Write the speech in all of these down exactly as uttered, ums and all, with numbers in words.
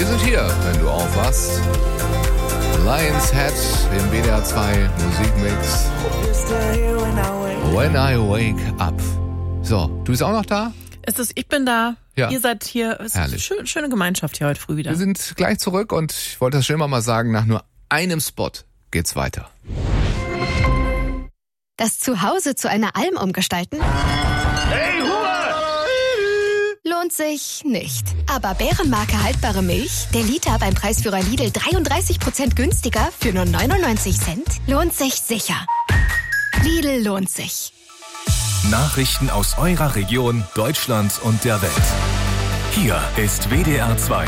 Wir sind hier, wenn du aufwachst. Lions Head im W D R zwei Musikmix. When I Wake Up. So, du bist auch noch da? Es ist, ich bin da. Ja. Ihr seid hier. Es ist eine schön, schöne Gemeinschaft hier heute früh wieder. Wir sind gleich zurück und ich wollte das schon immer mal sagen, nach nur einem Spot geht's weiter. Das Zuhause zu einer Alm umgestalten? Hey, Ruhe! Lohnt sich nicht. Aber Bärenmarke haltbare Milch, der Liter beim Preisführer Lidl dreiunddreißig Prozent günstiger für nur neunundneunzig Cent, lohnt sich sicher. Lidl lohnt sich. Nachrichten aus eurer Region, Deutschland und der Welt. Hier ist W D R zwei.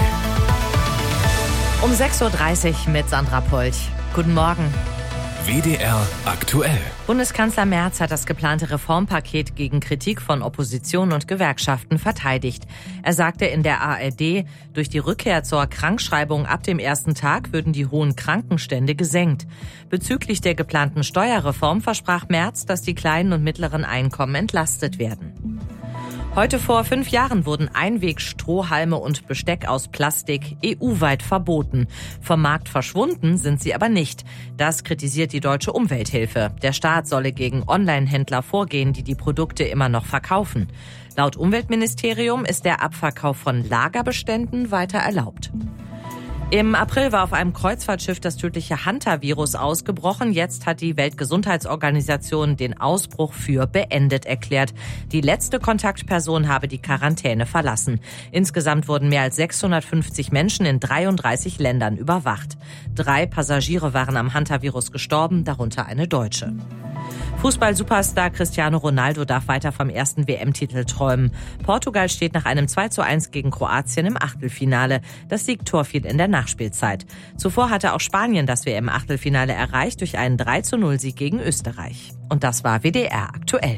Um sechs Uhr dreißig mit Sandra Polch. Guten Morgen. W D R aktuell. Bundeskanzler Merz hat das geplante Reformpaket gegen Kritik von Opposition und Gewerkschaften verteidigt. Er sagte in der A R D, durch die Rückkehr zur Krankschreibung ab dem ersten Tag würden die hohen Krankenstände gesenkt. Bezüglich der geplanten Steuerreform versprach Merz, dass die kleinen und mittleren Einkommen entlastet werden. Heute vor fünf Jahren wurden Einwegstrohhalme und Besteck aus Plastik E U-weit verboten. Vom Markt verschwunden sind sie aber nicht. Das kritisiert die Deutsche Umwelthilfe. Der Staat solle gegen Online-Händler vorgehen, die die Produkte immer noch verkaufen. Laut Umweltministerium ist der Abverkauf von Lagerbeständen weiter erlaubt. Im April war auf einem Kreuzfahrtschiff das tödliche Hantavirus ausgebrochen. Jetzt hat die Weltgesundheitsorganisation den Ausbruch für beendet erklärt. Die letzte Kontaktperson habe die Quarantäne verlassen. Insgesamt wurden mehr als sechshundertfünfzig Menschen in dreiunddreißig Ländern überwacht. Drei Passagiere waren am Hantavirus gestorben, darunter eine Deutsche. Fußball-Superstar Cristiano Ronaldo darf weiter vom ersten W M-Titel träumen. Portugal steht nach einem zwei zu eins gegen Kroatien im Achtelfinale. Das Siegtor fiel in der Nachspielzeit. Zuvor hatte auch Spanien das W M-Achtelfinale erreicht durch einen drei zu null Sieg gegen Österreich. Und das war W D R aktuell.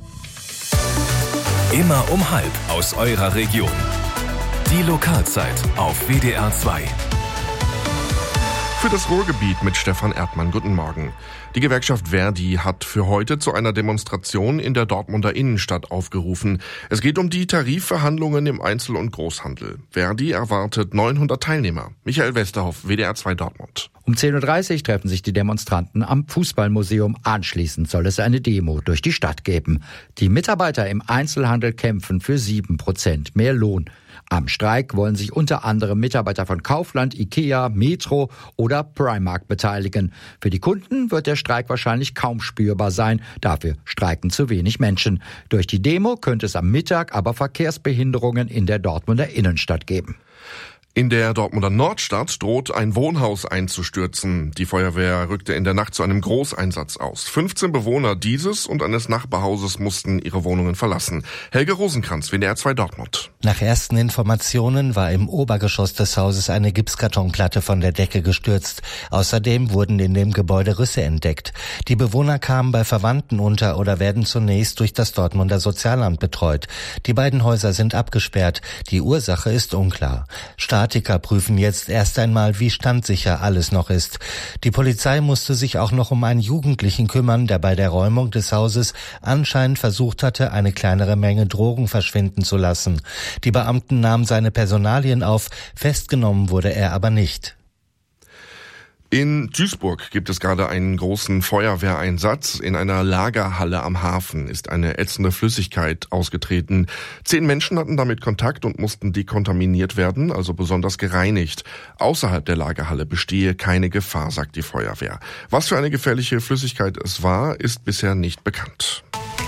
Immer um halb aus eurer Region. Die Lokalzeit auf W D R zwei. Für das Ruhrgebiet mit Stefan Erdmann. Guten Morgen. Die Gewerkschaft Verdi hat für heute zu einer Demonstration in der Dortmunder Innenstadt aufgerufen. Es geht um die Tarifverhandlungen im Einzel- und Großhandel. Verdi erwartet neunhundert Teilnehmer. Michael Westerhoff, W D R zwei Dortmund. Um zehn Uhr dreißig treffen sich die Demonstranten am Fußballmuseum. Anschließend soll es eine Demo durch die Stadt geben. Die Mitarbeiter im Einzelhandel kämpfen für sieben Prozent mehr Lohn. Am Streik wollen sich unter anderem Mitarbeiter von Kaufland, Ikea, Metro oder Primark beteiligen. Für die Kunden wird der Streik wahrscheinlich kaum spürbar sein. Dafür streiken zu wenig Menschen. Durch die Demo könnte es am Mittag aber Verkehrsbehinderungen in der Dortmunder Innenstadt geben. In der Dortmunder Nordstadt droht ein Wohnhaus einzustürzen. Die Feuerwehr rückte in der Nacht zu einem Großeinsatz aus. fünfzehn Bewohner dieses und eines Nachbarhauses mussten ihre Wohnungen verlassen. Helge Rosenkranz, W D R zwei Dortmund. Nach ersten Informationen war im Obergeschoss des Hauses eine Gipskartonplatte von der Decke gestürzt. Außerdem wurden in dem Gebäude Risse entdeckt. Die Bewohner kamen bei Verwandten unter oder werden zunächst durch das Dortmunder Sozialamt betreut. Die beiden Häuser sind abgesperrt. Die Ursache ist unklar. Statiker prüfen jetzt erst einmal, wie standsicher alles noch ist. Die Polizei musste sich auch noch um einen Jugendlichen kümmern, der bei der Räumung des Hauses anscheinend versucht hatte, eine kleinere Menge Drogen verschwinden zu lassen. Die Beamten nahmen seine Personalien auf, festgenommen wurde er aber nicht. In Duisburg gibt es gerade einen großen Feuerwehreinsatz. In einer Lagerhalle am Hafen ist eine ätzende Flüssigkeit ausgetreten. Zehn Menschen hatten damit Kontakt und mussten dekontaminiert werden, also besonders gereinigt. Außerhalb der Lagerhalle bestehe keine Gefahr, sagt die Feuerwehr. Was für eine gefährliche Flüssigkeit es war, ist bisher nicht bekannt.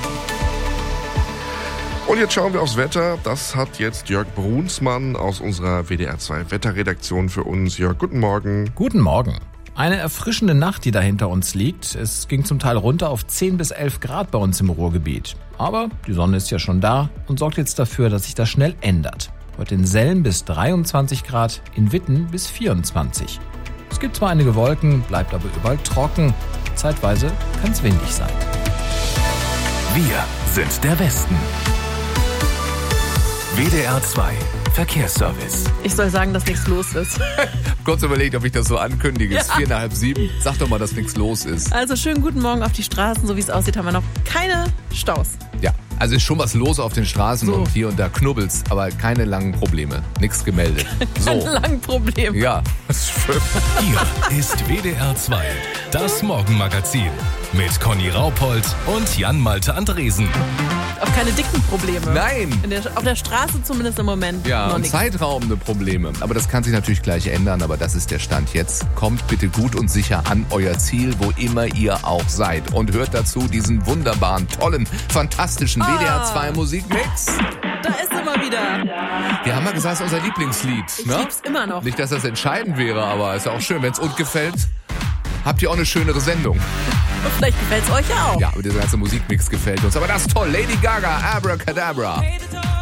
Und jetzt schauen wir aufs Wetter. Das hat jetzt Jörg Brunsmann aus unserer W D R zwei Wetterredaktion für uns. Jörg, guten Morgen. Guten Morgen. Eine erfrischende Nacht, die da hinter uns liegt. Es ging zum Teil runter auf zehn bis elf Grad bei uns im Ruhrgebiet. Aber die Sonne ist ja schon da und sorgt jetzt dafür, dass sich das schnell ändert. Heute in Selm bis dreiundzwanzig Grad, in Witten bis vierundzwanzig. Es gibt zwar einige Wolken, bleibt aber überall trocken. Zeitweise kann es windig sein. Wir sind der Westen. W D R zwei Verkehrsservice. Ich soll sagen, dass nichts los ist. Kurz überlegt, ob ich das so ankündige. Es ist Ja. vier nach halb sieben. Sag doch mal, dass nichts los ist. Also schönen guten Morgen auf die Straßen. So wie es aussieht, haben wir noch keine Staus. Ja, Also ist schon was los auf den Straßen So. und hier und da knubbelt's, aber keine langen Probleme. Nichts gemeldet. So. Ein langes Problem. Ja, das ist schön. Hier ist W D R zwei, das Morgenmagazin mit Conny Raupold und Jan-Malte Andresen. Auch keine dicken Probleme. Nein. In der, auf der Straße zumindest im Moment Ja, noch und nichts. zeitraubende Probleme. Aber das kann sich natürlich gleich ändern, aber das ist der Stand jetzt. Kommt bitte gut und sicher an euer Ziel, wo immer ihr auch seid. Und hört dazu diesen wunderbaren, tollen, fantastischen W D R zwei Musikmix. Da ist immer wieder. Wir haben mal gesagt, das ist unser Lieblingslied. Ich Ne? lieb's immer noch. Nicht, dass das entscheidend wäre, aber ist ja auch schön. Wenn es uns gefällt, habt ihr auch eine schönere Sendung. Und vielleicht gefällt's euch ja auch. Ja, aber dieser ganze Musikmix gefällt uns. Aber das ist toll. Lady Gaga, Abracadabra. Hey, the door.